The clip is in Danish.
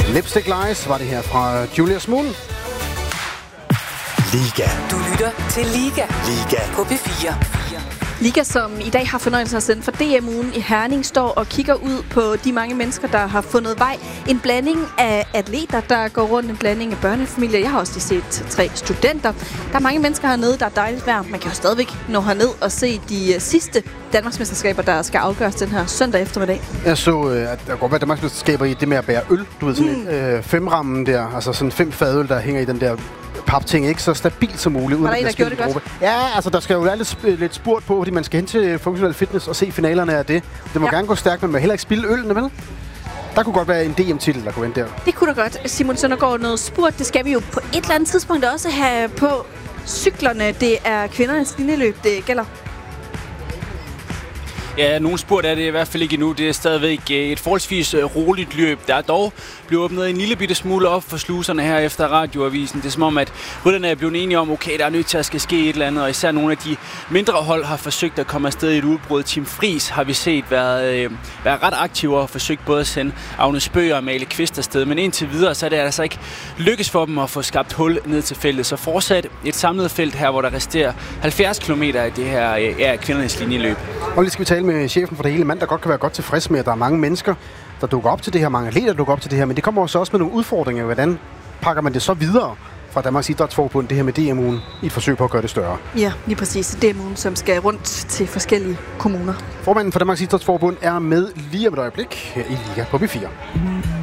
Lipstick Lies var det her fra Julius Moon. Liga. Du lytter til Liga. Liga. På P4. Liga, som i dag har fornøjelse af at sende for DM-ugen i Herning, står og kigger ud på de mange mennesker, der har fundet vej. En blanding af atleter, der går rundt, en blanding af børnefamilier. Jeg har også lige set 3 studenter. Der er mange mennesker hernede, der er dejligt vejr. Man kan jo stadigvæk nå herned og se de sidste Danmarksmesterskaber, der skal afgøres den her søndag eftermiddag. Jeg så, at der går være Danmarksmesterskaber i det med at bære øl. Du ved, sådan en 5-rammen der, altså sådan 5 fadøl, der hænger i den der papting, ikke så stabilt som muligt. Var der en, der gjorde det godt? Ja, altså der skal jo være lidt spurt på, fordi man skal hen til funktionel fitness og se finalerne af det. Det må gerne gå stærkt, men man må heller ikke spille ølene, vel? Der kunne godt være en DM-titel, der kunne vente der. Det kunne da godt. Simon Søndergaard, noget spurt, det skal vi jo på et eller andet tidspunkt også have på cyklerne. Det er kvindernes linjeløb, det gælder. Ja, nogen spurt er det i hvert fald ikke endnu. Det er stadigvæk et forholdsvis roligt løb. Der er dog blevet åbnet en lille bitte smule op for sluserne her efter radioavisen. Det er som om, at rytterne er blevet enige om, okay, der er nødt til at ske et eller andet. Og især nogle af de mindre hold har forsøgt at komme afsted i et udbrud. Team Fris har vi set været ret aktive og har forsøgt både at sende Agnes Bøger og Male Kvist afsted. Men indtil videre, så er det altså ikke lykkes for dem at få skabt hul ned til feltet. Så fortsat et samlet felt her, hvor der resterer 70 km af det her kvindernes linjeløb. Og lige skal vi tale med chefen for det hele, mand, der godt kan være godt tilfreds med, at der er mange mennesker, der dukker op til det her, mange atleter, der dukker op til det her, men det kommer også med nogle udfordringer. Hvordan pakker man det så videre fra Danmarks Idrætsforbund, det her med DM-ugen, i et forsøg på at gøre det større? Ja, lige præcis. DM-ugen, som skal rundt til forskellige kommuner. Formanden for Danmarks Idrætsforbund er med lige om et øjeblik her i Liga på P4.